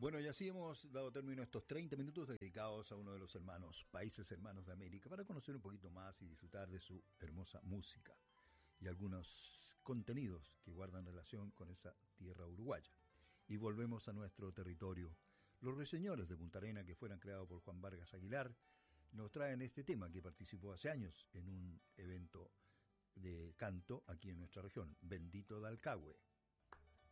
Bueno, y así hemos dado término a estos 30 minutos dedicados a uno de los países hermanos de América, para conocer un poquito más y disfrutar de su hermosa música y algunos contenidos que guardan relación con esa tierra uruguaya. Y volvemos a nuestro territorio. Los ruiseñores de Punta Arenas, que fueron creados por Juan Vargas Aguilar, nos traen este tema que participó hace años en un evento de canto aquí en nuestra región, Bendito Dalcahue.